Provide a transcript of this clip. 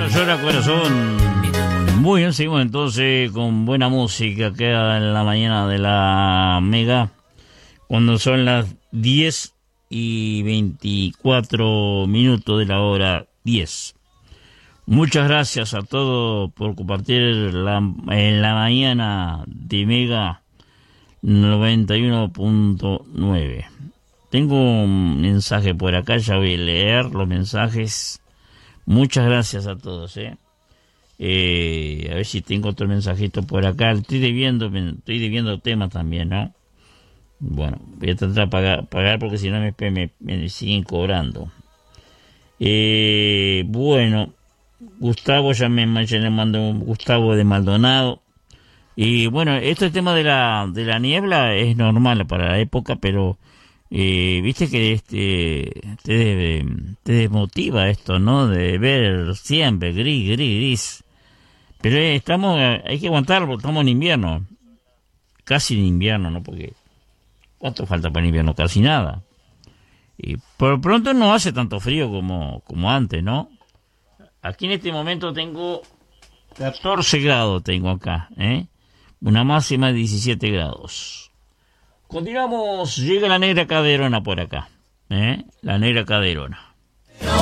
No llora corazón. Muy bien, seguimos entonces con buena música. Queda en la mañana de la Mega, cuando son las 10:24 de la hora 10. Muchas gracias a todos por compartir en la mañana de Mega 91.9. Tengo un mensaje por acá, ya voy a leer los mensajes. Muchas gracias a todos, A ver si tengo otro mensajito por acá. Estoy debiendo temas también, ¿no? Bueno, voy a tratar de pagar porque si no me siguen cobrando. Bueno, Gustavo, ya le mandó Gustavo de Maldonado. Y bueno, este tema de la niebla es normal para la época, pero viste que te desmotiva esto, ¿no? De ver siempre gris. Pero hay que aguantarlo, estamos en invierno. Casi en invierno, ¿no? Porque ¿cuánto falta para el invierno? Casi nada. Y por pronto no hace tanto frío como antes, ¿no? Aquí en este momento tengo 14 grados, tengo acá, Una máxima de 17 grados. Continuamos, llega la negra Caderona por acá, La negra Caderona.